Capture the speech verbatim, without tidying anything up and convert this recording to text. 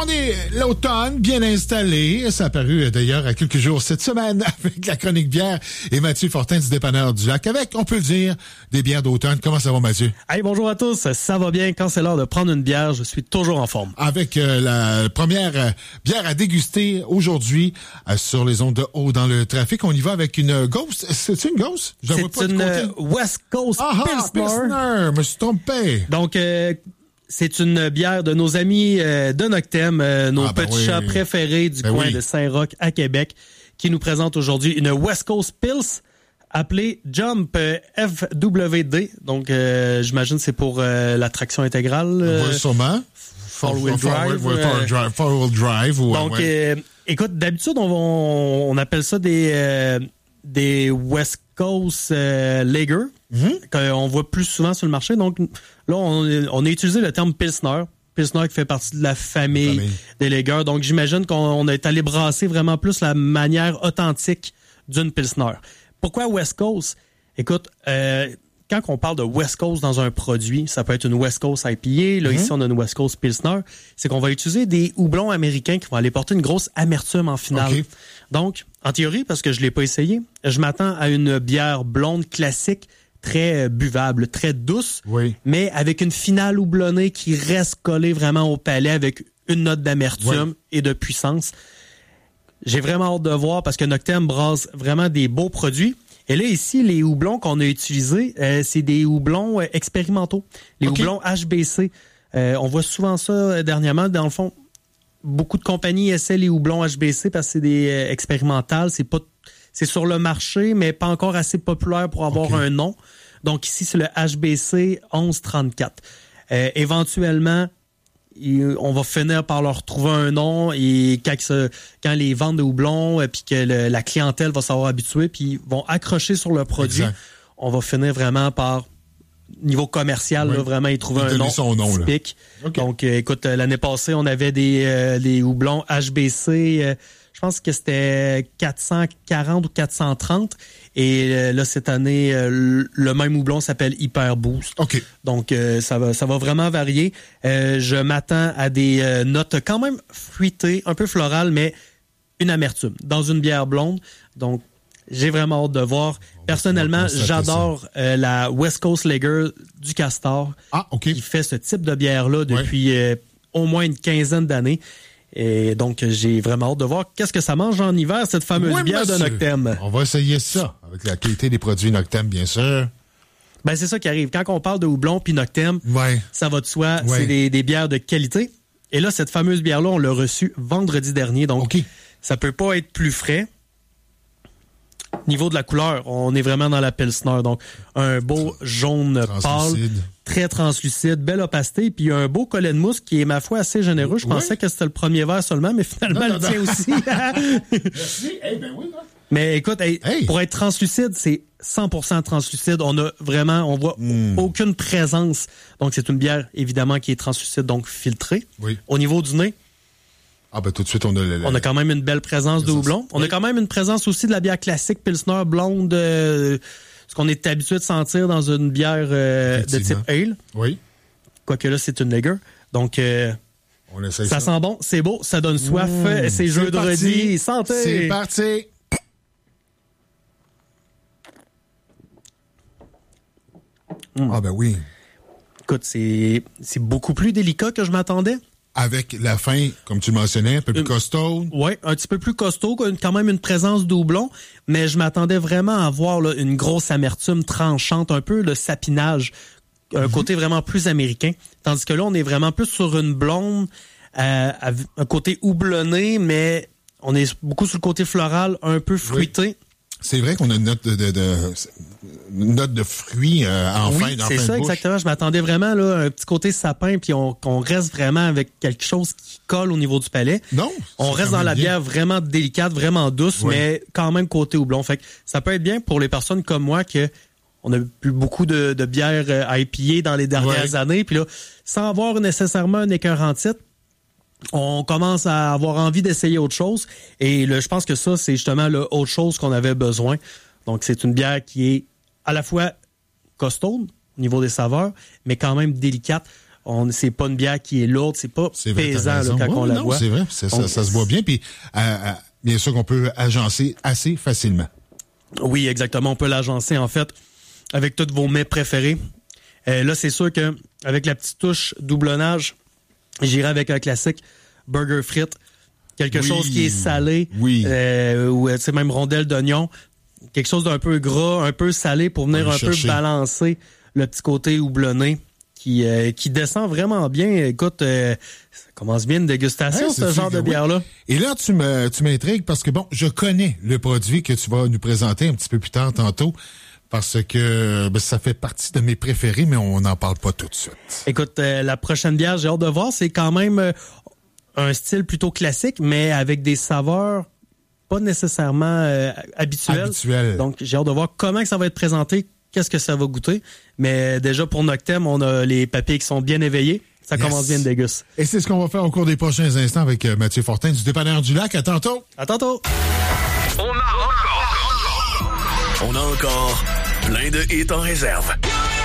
On est l'automne, bien installé. Ça a apparu d'ailleurs à quelques jours cette semaine avec la chronique bière et Mathieu Fortin du dépanneur du Lac avec, on peut le dire, des bières d'automne. Comment ça va, Mathieu? Hey, bonjour à tous. Ça va bien. Quand c'est l'heure de prendre une bière, je suis toujours en forme. Avec euh, la première euh, bière à déguster aujourd'hui euh, sur les ondes de haut dans le trafic. On y va avec une Ghost. C'est une Ghost? Je la vois pas C'est du une côté. euh, West Coast Ah, Pilsner. Pilsner. Je me suis trompé. Donc, euh, c'est une bière de nos amis euh, de Noctem, euh, nos Ah, ben petits oui. chats préférés du Ben coin oui. de Saint-Roch à Québec, qui nous présente aujourd'hui une West Coast Pils appelée Jump euh, F W D. Donc, euh, j'imagine que c'est pour euh, la traction intégrale. euh, Oui, sûrement. four-wheel drive, Ouais, four-wheel euh, drive. Four-wheel drive. Ouais, Donc, ouais. euh, écoute, d'habitude, on, va- on, on appelle ça des, euh, des West Coast euh, Lager, Mm-hmm. qu'on voit plus souvent sur le marché. Donc, là, on, on a utilisé le terme Pilsner. Pilsner qui fait partie de la famille, famille. des Lagers. Donc, j'imagine qu'on on est allé brasser vraiment plus la manière authentique d'une Pilsner. Pourquoi West Coast? Écoute, euh, quand on parle de West Coast dans un produit, ça peut être une West Coast I P A. Là, Mm-hmm. ici, on a une West Coast Pilsner. C'est qu'on va utiliser des houblons américains qui vont aller porter une grosse amertume en finale. OK. Donc, en théorie, parce que je l'ai pas essayé, je m'attends à une bière blonde classique, très euh, buvable, très douce, Oui. mais avec une finale houblonnée qui reste collée vraiment au palais avec une note d'amertume Oui. et de puissance. J'ai vraiment hâte de voir parce que Noctem brasse vraiment des beaux produits. Et là, ici, les houblons qu'on a utilisés, euh, c'est des houblons euh, expérimentaux. Les OK. houblons H B C. Euh, on voit souvent ça euh, dernièrement. Dans le fond, beaucoup de compagnies essaient les houblons H B C parce que c'est des euh, expérimentales. C'est pas, c'est sur le marché, mais pas encore assez populaire pour avoir OK. un nom. Donc ici, c'est le H B C onze trente-quatre. Euh, éventuellement, il- on va finir par leur trouver un nom et quand, ce- quand les ventes de houblons euh, puis que le- la clientèle va s'avoir habitué puis ils vont accrocher sur le produit, Exact. on va finir vraiment par niveau commercial, Oui. là, vraiment y trouver Lui un donner nom, son nom, là. typique. OK. Donc, euh, écoute, euh, l'année passée, on avait des, euh, des houblons H B C, euh, je pense que c'était quatre cent quarante ou quatre cent trente. Et euh, là, cette année, euh, le- le même houblon s'appelle Hyper Boost. OK. Donc, euh, ça va ça va vraiment varier. Euh, je m'attends à des euh, notes quand même fruitées, un peu florales, mais une amertume dans une bière blonde. Donc, j'ai vraiment hâte de voir. Personnellement, constater j'adore euh, la West Coast Lager du Castor Ah, OK. qui fait ce type de bière-là depuis euh, au moins une quinzaine d'années. Et donc, j'ai vraiment hâte de voir qu'est-ce que ça mange en hiver, cette fameuse Oui, bière de monsieur. Noctem. On va essayer ça, avec la qualité des produits Noctem, bien sûr. Ben, c'est ça qui arrive. Quand on parle de houblon puis Noctem, Ouais. ça va de soi, Ouais. c'est des, des bières de qualité. Et là, cette fameuse bière-là, on l'a reçue vendredi dernier. Donc, OK. ça peut pas être plus frais. Niveau de la couleur, on est vraiment dans la Pilsner. Donc, un beau jaune pâle, Translucide. très translucide, belle opacité. Puis, un beau collet de mousse qui est, ma foi, assez généreux. Je Oui. pensais que c'était le premier verre seulement, mais finalement, Non, non, le tien non. aussi. Merci. Eh ben oui, hein. Mais écoute, hey, Hey. pour être translucide, c'est cent pour cent translucide. On a vraiment, on voit Mm. aucune présence. Donc, c'est une bière, évidemment, qui est translucide, donc filtrée. Oui. Au niveau du nez, Ah, ben tout de suite, on a le... le- on a quand même une belle présence de Présence. houblon. On Oui. a quand même une présence aussi de la bière classique Pilsner blonde, euh, ce qu'on est habitué de sentir dans une bière euh, de type Effectivement. ale. Oui, Quoique là, c'est une lager. Donc, euh, on essaye ça ça. sent bon, c'est beau, ça donne soif. Mmh. C'est jeudi. parti. Santé! C'est parti. Mmh. Ah, ben oui. Écoute, c'est c'est beaucoup plus délicat que je m'attendais. Avec la fin, comme tu le mentionnais, un peu plus Euh, costaud. Oui, un petit peu plus costaud, quand même une présence doublon, mais je m'attendais vraiment à voir là, une grosse amertume tranchante, un peu le sapinage, un Mm-hmm. côté vraiment plus américain. Tandis que là, on est vraiment plus sur une blonde, euh, avec un côté houblonné, mais on est beaucoup sur le côté floral, un peu fruité. C'est vrai qu'on a une note de, de, de une note de fruits euh, en fin, Oui, en c'est fin ça, de bouche. exactement. Je m'attendais vraiment là un petit côté sapin, puis on, qu'on reste vraiment avec quelque chose qui colle au niveau du palais. Non, On c'est reste quand dans même la bien. bière vraiment délicate, vraiment douce, Ouais. mais quand même côté houblon. Fait que ça peut être bien pour les personnes comme moi que on a bu beaucoup de, de bières euh, I P A dans les dernières Ouais. années, puis là, sans avoir nécessairement un écœurant titre, on commence à avoir envie d'essayer autre chose. Et le, je pense que ça, c'est justement le autre chose qu'on avait besoin. Donc, c'est une bière qui est à la fois costaud au niveau des saveurs, mais quand même délicate. On, c'est pas une bière qui est lourde, c'est pas c'est vrai, pesant là, quand ouais, on la non, boit. C'est vrai, c'est, ça, ça se voit bien. Puis, euh, euh, bien sûr qu'on peut agencer assez facilement. Oui, exactement. On peut l'agencer, en fait, avec tous vos mets préférés. Euh, là, c'est sûr que avec la petite touche doublonnage, j'irai avec un classique burger frites. Quelque oui, chose qui est salé. Oui. Euh, ou, tu sais, même rondelle d'oignon. Quelque chose d'un peu gras, un peu salé pour venir un chercher. peu balancer le petit côté houblonné qui, euh, qui descend vraiment bien. Écoute, euh, ça commence bien une dégustation, hey, ce genre de bière-là. Oui. Et là, tu me, tu m'intrigues parce que, bon, je connais le produit que tu vas nous présenter un petit peu plus tard tantôt. Parce que ben, ça fait partie de mes préférés, mais on n'en parle pas tout de suite. Écoute, euh, la prochaine bière, j'ai hâte de voir. C'est quand même euh, un style plutôt classique, mais avec des saveurs pas nécessairement euh, habituelles. Habituelles. Donc, j'ai hâte de voir comment que ça va être présenté, qu'est-ce que ça va goûter. Mais déjà, pour Noctem, on a les papiers qui sont bien éveillés. Ça yes. commence bien de déguste. Et c'est ce qu'on va faire au cours des prochains instants avec euh, Mathieu Fortin du Dépanneur du Lac. À tantôt. À tantôt. On a encore... On a encore plein de hits en réserve.